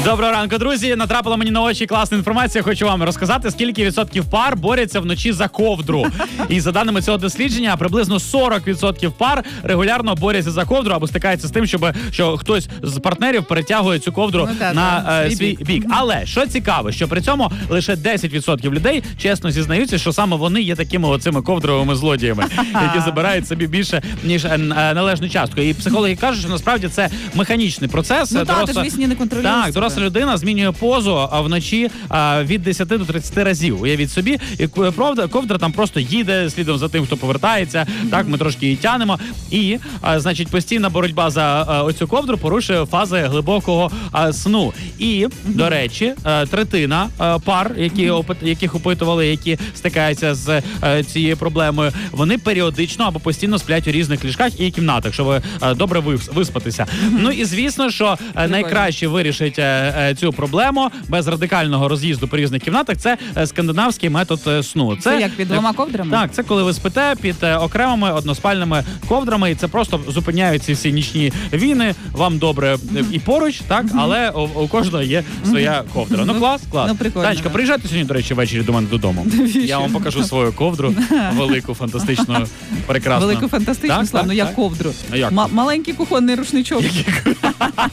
Доброго ранку, друзі. Натрапила мені на очі класна інформація. Хочу вам розказати, скільки відсотків пар борються вночі за ковдру. І за даними цього дослідження, приблизно 40% пар регулярно борються за ковдру або стикаються з тим, що хтось з партнерів перетягує цю ковдру на свій бік. Але що цікаво, що при цьому лише 10% людей чесно зізнаються, що саме вони є такими оцими ковдровими злодіями, які забирають собі більше, ніж належну частку. І психологи кажуть, що насправді це механічний процес. Ну так, ти ж вісні не контролюєш. Так, доросла людина змінює позу вночі від 10 до 30 разів. Уявіть собі, і ковдра там просто їде слідом за тим, хто повертається. Так, ми трошки її тянемо. І, значить, постійна боротьба за оцю ковдру порушує фази глибокого сну. І, до речі, третина пар, яких опитували, які стикаються з цією проблемою, вони періодично або постійно сплять у різних ліжках і кімнатах, щоб добре виспатися. Ну і звісно, що найкраще вирішить цю проблему без радикального роз'їзду по різних кімнатах, це скандинавський метод сну. Це як під двома ковдрами? Так, це коли ви спите під окремими односпальними ковдрами, і це просто зупиняють ці всі нічні війни. Вам добре і поруч, так, але у кожного є своя ковдра. Ну клас. Ну, прикольно. Танечка, приїжджайте сьогодні, до речі, ввечері до мене додому. Я вам покажу свою ковдру, велику, фантастичну, прекрасну. Велику фантастичну, Так, Слав, ну так, як так. ковдру. А як? Маленький кухонний рушничок.